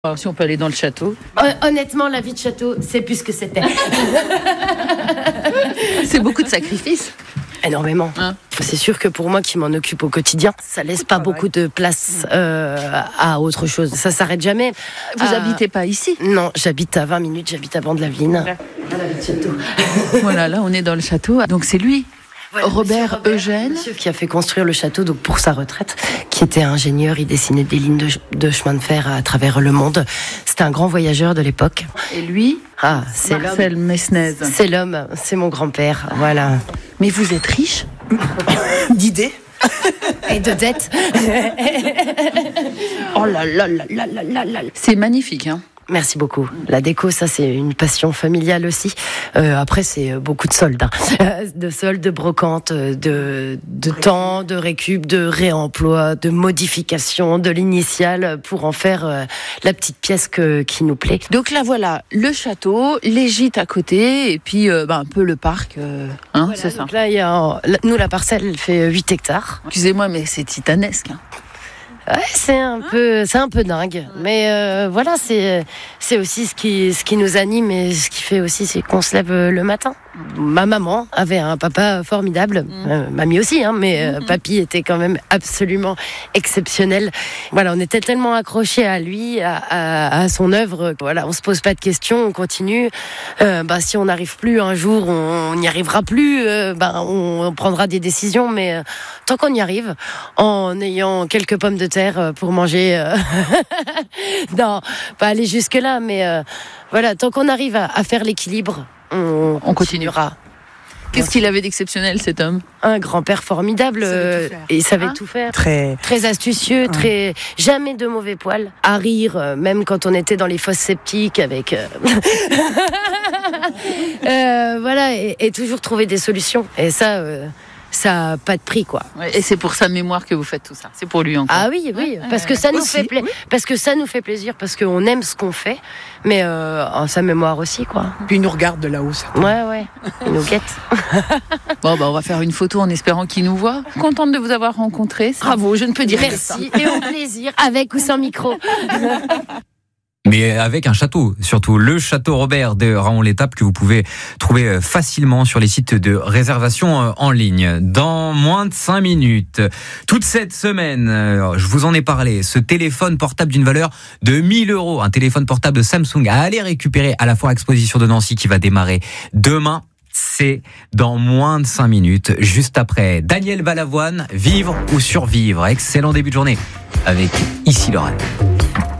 Alors, si on peut aller dans le château. Honnêtement, la vie de château, c'est plus ce que c'était. C'est beaucoup de sacrifices. Énormément. Hein? C'est sûr que pour moi qui m'en occupe au quotidien, ça laisse pas beaucoup de place à autre chose. Ça s'arrête jamais. Vous habitez pas ici? Non, j'habite à 20 minutes, j'habite à Bandelavine. Voilà, le château. Voilà, là on est dans le château. Donc c'est lui, Voilà, Robert Eugène. Monsieur qui a fait construire le château donc pour sa retraite, qui était ingénieur, il dessinait des lignes de chemin de fer à travers le monde. C'était un grand voyageur de l'époque. Et lui, c'est Marcel Mesnez. C'est l'homme, c'est mon grand-père, voilà. Mais vous êtes riche? D'idées. Et de dettes. Oh là là là là là là là. C'est magnifique, hein? Merci beaucoup. La déco, ça c'est une passion familiale aussi. Après, c'est beaucoup de soldes, de soldes, de brocantes, de temps, de récup, de réemploi, de modification, de l'initiale pour en faire la petite pièce qui nous plaît. Donc là voilà, le château, les gîtes à côté et puis un peu le parc, hein, Voilà, c'est ça. donc là, nous la parcelle elle fait 8 hectares. Excusez-moi, mais c'est titanesque, hein. Ouais, c'est un peu dingue, mais voilà, c'est aussi ce qui nous anime et ce qui fait aussi, c'est qu'on se lève le matin. Ma maman avait un papa formidable, mamie aussi, hein, mais papy était quand même absolument exceptionnel. Voilà, on était tellement accrochés à lui, à son œuvre. Voilà, on se pose pas de questions, on continue. Si on n'arrive plus un jour, on n'y arrivera plus. On prendra des décisions, mais tant qu'on y arrive, en ayant quelques pommes de terre pour manger, non, pas aller jusque là, mais voilà, tant qu'on arrive à faire l'équilibre. On continuera. Qu'est-ce qu'il avait d'exceptionnel, cet homme? Un grand-père formidable, il savait tout faire. Très astucieux, jamais de mauvais poil. À rire, même quand on était dans les fosses sceptiques avec... voilà, et toujours trouver des solutions. Et ça n'a pas de prix, quoi. Ouais, et c'est pour sa mémoire que vous faites tout ça. C'est pour lui encore. Ah oui, parce que ça nous fait plaisir, parce que ça nous fait plaisir, parce qu'on aime ce qu'on fait, mais en sa mémoire aussi, quoi. Puis il nous regarde de là-haut, ça. Ouais, il nous guette. Bon, on va faire une photo en espérant qu'il nous voit. Contente de vous avoir rencontré. Bravo, je ne peux dire que ça. Merci, et au plaisir, avec ou sans micro. Mais avec un château, surtout le château Robert de Raon-l'Étape que vous pouvez trouver facilement sur les sites de réservation en ligne. Dans moins de 5 minutes, toute cette semaine, je vous en ai parlé, ce téléphone portable d'une valeur de 1 000 €, un téléphone portable de Samsung à aller récupérer à la Foire Exposition de Nancy qui va démarrer demain. C'est dans moins de 5 minutes, juste après Daniel Balavoine, Vivre ou survivre. Excellent début de journée avec Ici Lorraine.